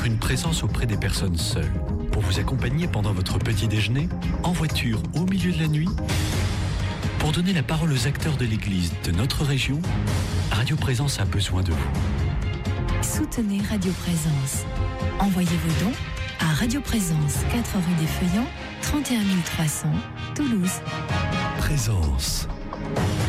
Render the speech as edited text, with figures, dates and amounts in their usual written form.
une présence auprès des personnes seules, pour vous accompagner pendant votre petit déjeuner, en voiture au milieu de la nuit. Pour donner la parole aux acteurs de l'Église de notre région, Radio Présence a besoin de vous. Soutenez Radio Présence. Envoyez vos dons à Radio Présence, 4 rue des Feuillants, 31 300, Toulouse. Présence.